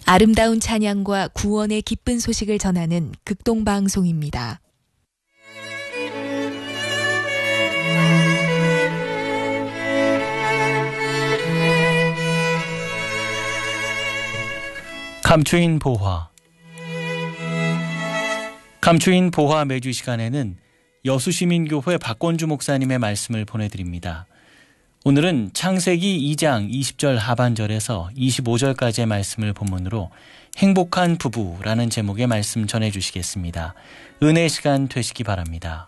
아름다운 찬양과 구원의 기쁜 소식을 전하는 극동방송입니다. 감추인 보화. 감추인 보화 매주 이 시간에는 여수시민교회 박권주 목사님의 말씀을 보내드립니다. 오늘은 창세기 2장 20절 하반절에서 25절까지의 말씀을 본문으로 행복한 부부라는 제목의 말씀 전해주시겠습니다. 은혜의 시간 되시기 바랍니다.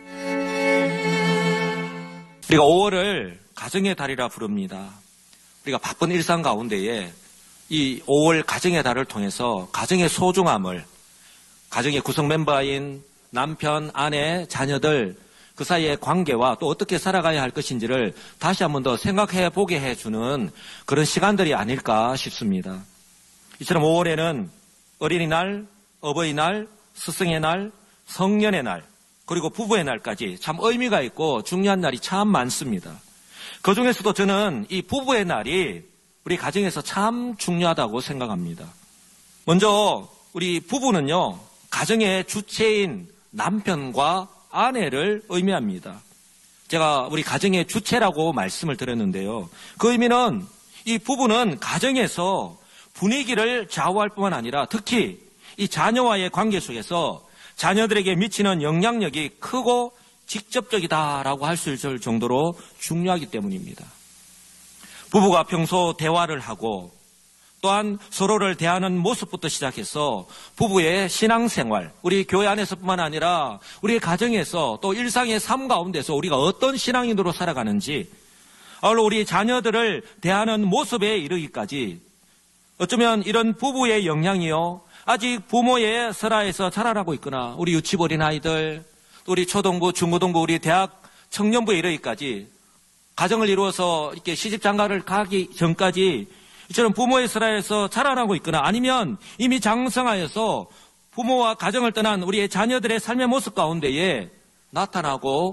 우리가 5월을 가정의 달이라 부릅니다. 우리가 바쁜 일상 가운데에 이 5월 가정의 달을 통해서 가정의 소중함을, 가정의 구성 멤버인 남편, 아내, 자녀들 그 사이의 관계와 또 어떻게 살아가야 할 것인지를 다시 한 번 더 생각해 보게 해주는 그런 시간들이 아닐까 싶습니다. 이처럼 5월에는 어린이날, 어버이날, 스승의 날, 성년의 날, 그리고 부부의 날까지 참 의미가 있고 중요한 날이 참 많습니다. 그 중에서도 저는 이 부부의 날이 우리 가정에서 참 중요하다고 생각합니다. 먼저 우리 부부는요, 가정의 주체인 남편과 아내를 의미합니다. 제가 우리 가정의 주체라고 말씀을 드렸는데요. 그 의미는 이 부부는 가정에서 분위기를 좌우할 뿐만 아니라 특히 이 자녀와의 관계 속에서 자녀들에게 미치는 영향력이 크고 직접적이다라고 할 수 있을 정도로 중요하기 때문입니다. 부부가 평소 대화를 하고 또한 서로를 대하는 모습부터 시작해서 부부의 신앙생활, 우리 교회 안에서뿐만 아니라 우리의 가정에서 또 일상의 삶 가운데서 우리가 어떤 신앙인으로 살아가는지, 아울러 우리 자녀들을 대하는 모습에 이르기까지 어쩌면 이런 부부의 영향이요, 아직 부모의 설하에서 자라나고 있거나 우리 유치부 어린아이들, 또 우리 초등부, 중고등부, 우리 대학 청년부에 이르기까지 가정을 이루어서 이렇게 시집장가를 가기 전까지 이처럼 부모의 설하에서 자라나고 있거나 아니면 이미 장성하여서 부모와 가정을 떠난 우리의 자녀들의 삶의 모습 가운데에 나타나고